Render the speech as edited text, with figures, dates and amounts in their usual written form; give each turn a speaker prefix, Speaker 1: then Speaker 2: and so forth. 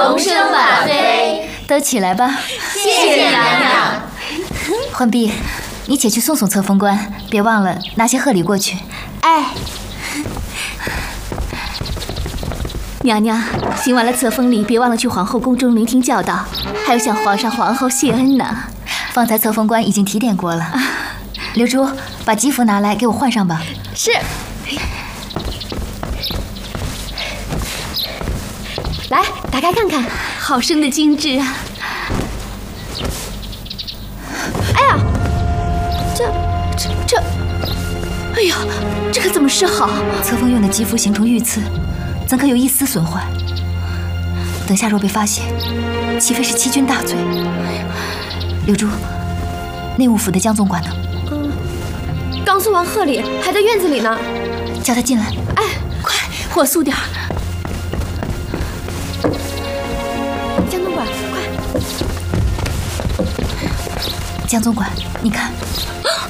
Speaker 1: 荣升瓦妃。
Speaker 2: 都起来吧。
Speaker 1: 谢谢娘娘。
Speaker 2: 浣碧，你且去送送册封官，别忘了拿些贺礼过去。
Speaker 1: 哎。
Speaker 3: 娘娘，行完了册封礼，别忘了去皇后宫中聆听教导，还要向皇上、皇后谢恩呢。
Speaker 2: 方才册封官已经提点过了。刘珠，把吉服拿来给我换上吧。
Speaker 3: 是。来，打开看看，好生的精致啊！哎呀，这，哎呀，这可怎么是好？
Speaker 2: 册封用的吉服形同御赐，怎可有一丝损坏？等下若被发现，岂非是欺君大罪？刘珠，内务府的江总管呢？
Speaker 3: 刚送完贺礼，还在院子里呢。
Speaker 2: 叫他进来。
Speaker 3: 哎，快，火速点儿。江总管，快！
Speaker 2: 江总管，你看。